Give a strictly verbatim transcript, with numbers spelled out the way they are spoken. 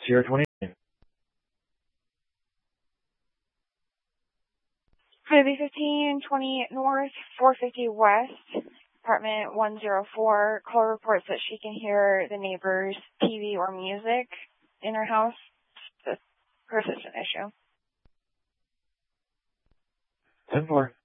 Sierra twenty. Ruby fifteen twenty North, four fifty West, apartment one oh four. Caller reports that she can hear the neighbor's T V or music in her house. It's a persistent issue. ten four.